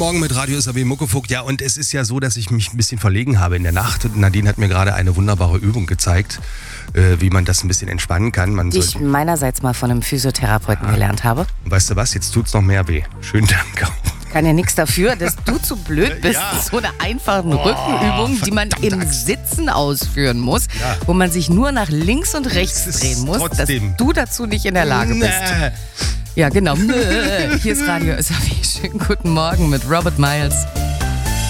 Morgen mit Radio SAW Muckefuck. Ja, und es ist ja so, dass ich mich ein bisschen verlegen habe in der Nacht. Und Nadine hat mir gerade eine wunderbare Übung gezeigt, wie man das ein bisschen entspannen kann. Die ich meinerseits mal von einem Physiotherapeuten gelernt habe. Und weißt du was, jetzt tut's noch mehr weh. Schönen Dank auch. Kann ja nichts dafür, dass du zu blöd bist. Ja. So eine einfache Rückenübung, die man im Sitzen ausführen muss, wo man sich nur nach links und rechts drehen muss, dass du dazu nicht in der Lage bist. Ja, genau. Hier ist Radio SAW. Schönen guten Morgen mit Robert Miles.